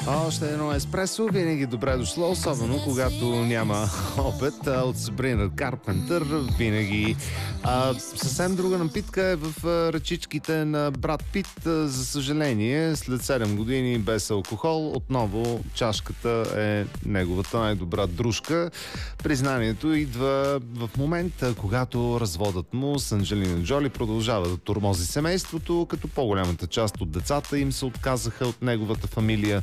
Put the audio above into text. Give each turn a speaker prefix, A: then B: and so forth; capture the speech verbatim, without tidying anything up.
A: Още едно еспресо винаги добре дошло, особено когато няма опит. От Сабрина Карпентър винаги. А, съвсем друга напитка е в а, ръчичките на Брад Пит. За съжаление, след седем години без алкохол, отново чашката е неговата най-добра дружка. Признанието идва в момента, когато разводът му с Анджелина Джоли продължава да тормози семейството, като по-голямата част от децата им се отказаха от неговата фамилия.